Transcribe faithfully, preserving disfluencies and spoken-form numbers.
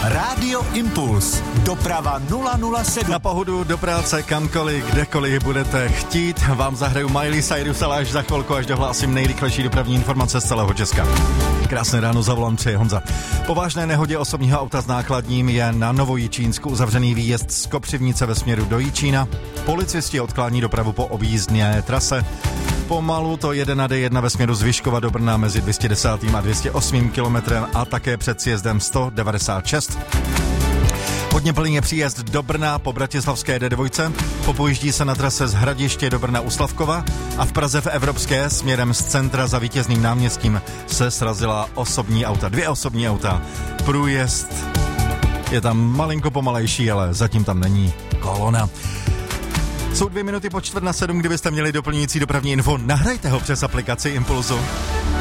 Rádio Impuls. Doprava nula nula sedm. Na pohodu, do práce, kamkoliv, kdekoliv budete chtít. Vám zahraju Miley Cyrus, ale až za chvilku, až dohlásím nejrychlejší dopravní informace z celého Česka. Krásné ráno, za volant přeje Honza. Po vážné nehodě osobního auta s nákladním je na Novojičínsku uzavřený výjezd z Kopřivnice ve směru do Jičína. Policisti odklání dopravu po objízdné trase. Pomalu to jede na D jedna ve směru z Vyškova do Brna mezi dvě stě deset a dvě stě osm kilometrem a také před sjezdem sto devadesát šest. Hodně plný je příjezd do Brna po bratislavské D dva, popojíždí se na trase z Hradiště do Brna u Slavkova a v Praze v Evropské směrem z centra za Vítězným náměstím se srazila osobní auta, dvě osobní auta. Průjezd je tam malinko pomalejší, ale zatím tam není kolona. Jsou dvě minuty po čtvrt na sedm, kdybyste měli doplňující dopravní info, nahrajte ho přes aplikaci Impulzu.